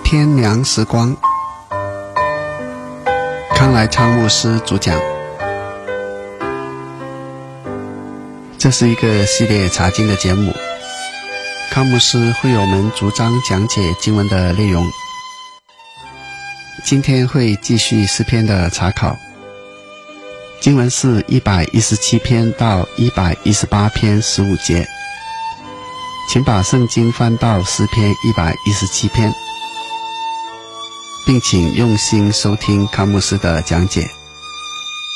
天良时光，康来昌牧师主讲。这是一个系列查经的节目，康牧师会为我们逐章讲解经文的内容。今天会继续诗篇的查考，经文是117篇到118篇15节。请把圣经翻到诗篇117篇，并请用心收听康牧师的讲解。